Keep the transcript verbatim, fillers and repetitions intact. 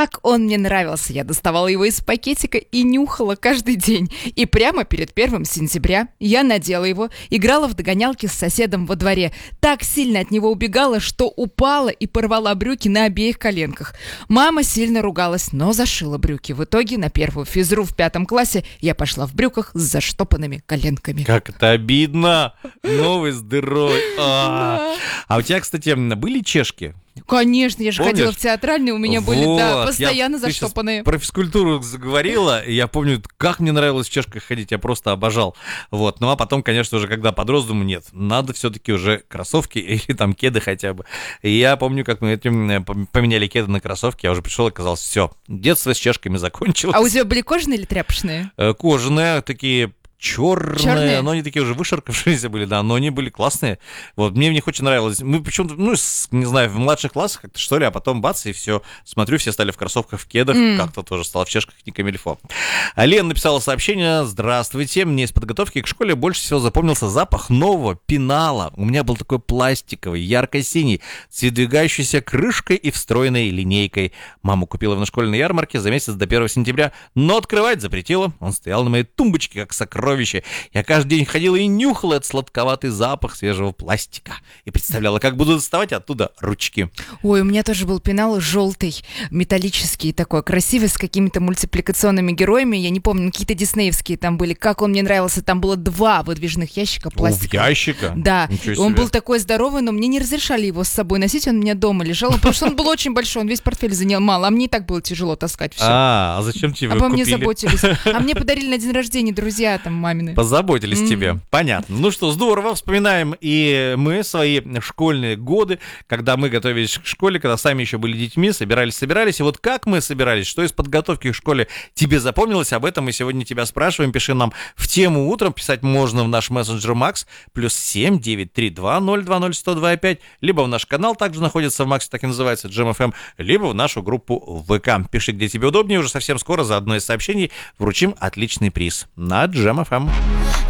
Как он мне нравился. Я доставала его из пакетика и нюхала каждый день. И прямо перед первым сентября я надела его, играла в догонялки с соседом во дворе. Так сильно от него убегала, что упала и порвала брюки на обеих коленках. Мама сильно ругалась, но зашила брюки. В итоге на первую физру в пятом классе я пошла в брюках с заштопанными коленками. Как это обидно! Новый здоровый. А, а у тебя, кстати, были чешки? Конечно, я же Помнишь? ходила в театральный, у меня были, Вот, да, постоянно я, ты заштопанные. щас про физкультуру заговорила, и я помню, как мне нравилось в чешках ходить, я просто обожал. Вот, ну а потом, конечно, уже когда подрос, думаю, нет, надо все-таки уже кроссовки или там кеды хотя бы. И я помню, как мы этим поменяли кеды на кроссовки, я уже пришел, оказалось, все, детство с чешками закончилось. А у тебя были кожаные или тряпочные? Кожаные, такие... Черные, Черные? но они такие уже вышаркавшиеся были, да, но они были классные. Вот, мне в них очень нравилось. Мы почему-то, ну, с, не знаю, в младших классах как-то, что ли, а потом бац, и все. Смотрю, все стали в кроссовках, в кедах, mm. как-то тоже стало в чешках, не камильфо. А Лена написала сообщение: здравствуйте, мне из подготовки к школе больше всего запомнился запах нового пенала. У меня был такой пластиковый, ярко-синий, с выдвигающейся крышкой и встроенной линейкой. Мама купила его на школьной ярмарке за месяц до первого сентября, но открывать запретила. Он стоял на моей тумбочке, как сокровище. Я каждый день ходила и нюхала этот сладковатый запах свежего пластика. И представляла, как буду доставать оттуда ручки. Ой, у меня тоже был пенал желтый, металлический такой, красивый, с какими-то мультипликационными героями. Я не помню, какие-то диснеевские там были. Как он мне нравился, там было два выдвижных ящика пластика. О, ящика? Да. Он себе. был такой здоровый, но мне не разрешали его с собой носить, он у меня дома лежал, потому что он был очень большой, он весь портфель занимал, а мне и так было тяжело таскать все. А, а зачем тебе Обо купили? мне заботились. А мне подарили на день рождения друзья там мамины. Позаботились Mm. тебе. Понятно. Ну что, здорово, вспоминаем и мы свои школьные годы, когда мы готовились к школе, когда сами еще были детьми, собирались, собирались. И вот как мы собирались, что из подготовки к школе тебе запомнилось, об этом мы сегодня тебя спрашиваем. Пиши нам в тему утром, писать можно в наш мессенджер Макс, плюс семь девять три два ноль два ноль сто два пять, либо в наш канал, также находится в Максе, так и называется, Джем эф эм, либо в нашу группу ВК. Пиши, где тебе удобнее, уже совсем скоро за одно из сообщений вручим отличный приз на Джем эф эм.